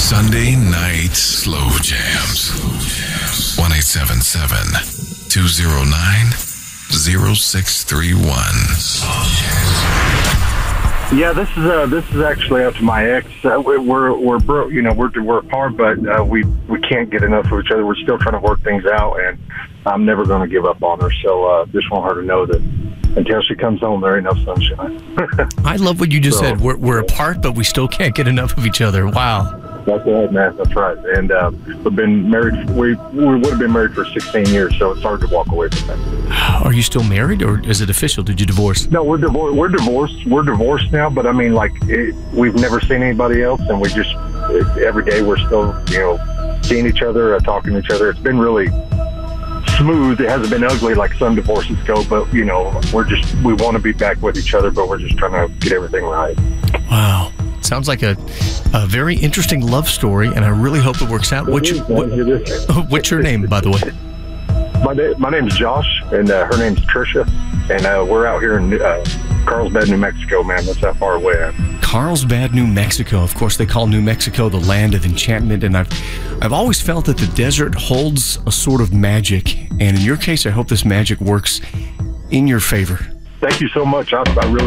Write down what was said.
Sunday night slow jams. 1-877-209-0631. Yeah, this is actually up to my ex. We're broke, we're apart, but we can't get enough of each other. We're still trying to work things out, and I'm never going to give up on her. So just want her to know that until she comes home, there ain't no sunshine. I love what you just said. We're apart, but we still can't get enough of each other. Wow. That's right, man. That's right. And we've been married. We would have been married for 16 years, so it's hard to walk away from that. Are you still married, or is it official? Did you divorce? No, we're divorced. We're divorced now, but I mean, we've never seen anybody else, and we just every day we're still, seeing each other, talking to each other. It's been really smooth. It hasn't been ugly like some divorces go, but we want to be back with each other, but we're just trying to get everything right. Wow. Sounds like a very interesting love story, and I really hope it works out. What's your name, by the way? My name's Josh, and her name's Trisha, and we're out here in Carlsbad, New Mexico, man. That's how far away I am. Carlsbad, New Mexico. Of course, they call New Mexico the land of enchantment, and I've always felt that the desert holds a sort of magic, and in your case, I hope this magic works in your favor. Thank you so much. I really